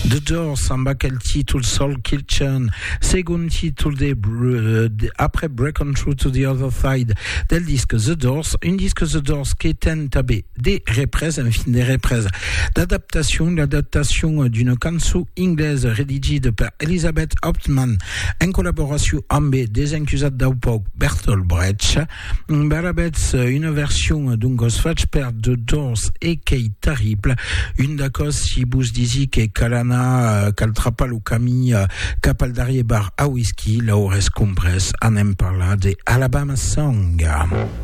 The Doors amb aquell títol Soul Kitchen, segon títol après Break On Through to the Other Side del disque The Doors, un disque The Doors qui tente des reprises, un film des reprises d'adaptation d'une cançó anglaise rédigée par Elizabeth Hauptmann en collaboration avec des accusats d'Aupoc Bertolt Brecht. Une version d'un gospel per The Doors et qui est terrible, une d'accord si vous disiez que Kalana Kaltrapal ou Camille Capal d'Arrière Bar à Whisky, la Ores Compress en aime parla de Alabama Song.